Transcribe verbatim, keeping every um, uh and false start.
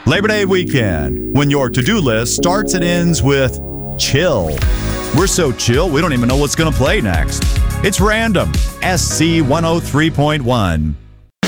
Labor Day weekend, when your to-do list starts and ends with chill. We're so chill, we don't even know what's going to play next. It's Random, S C one oh three point one.